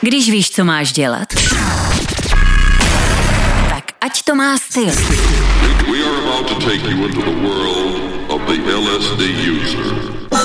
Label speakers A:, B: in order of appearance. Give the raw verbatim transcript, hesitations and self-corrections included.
A: Když víš, co máš dělat, tak ať to má styl.
B: We are about to take you into the world of the L S D user.